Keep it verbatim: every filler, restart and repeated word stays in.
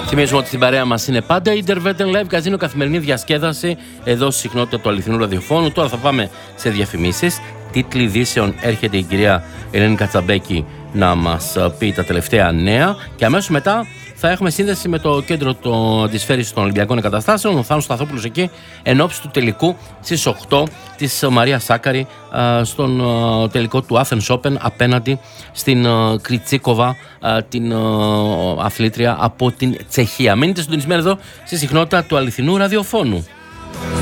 Θυμίζουμε ότι στην παρέα μας είναι πάντα η Interveten Live Casino, καθημερινή διασκέδαση εδώ στη συχνότητα του αληθινού ραδιοφώνου. Τώρα θα πάμε σε διαφημίσεις. Τίτλοι ειδήσεων, έρχεται η κυρία Ελένη Κατσαμπέκη να μας πει τα τελευταία νέα και αμέσως μετά θα έχουμε σύνδεση με το κέντρο της Φέρης των Ολυμπιακών Εγκαταστάσεων, ο Θάνος Σταθόπουλος εκεί, εν ώψη του τελικού στις οκτώ της Μαρία Σάκαρη στον τελικό του Athens Open απέναντι στην Κριτσίκοβα, την αθλήτρια από την Τσεχία. Μείνετε συντονισμένοι εδώ στη συχνότητα του αληθινού ραδιοφώνου.